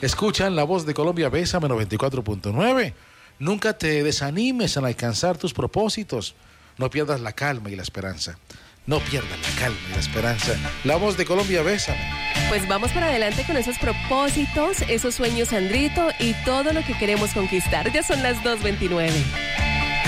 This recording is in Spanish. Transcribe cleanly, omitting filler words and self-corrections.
Escuchan La Voz de Colombia, Bésame 94.9. Nunca te desanimes en alcanzar tus propósitos. No pierdas la calma y la esperanza. No pierdas la calma y la esperanza. La Voz de Colombia, Bésame. Pues vamos para adelante con esos propósitos, esos sueños, Sandrito, y todo lo que queremos conquistar. Ya son las 2:29.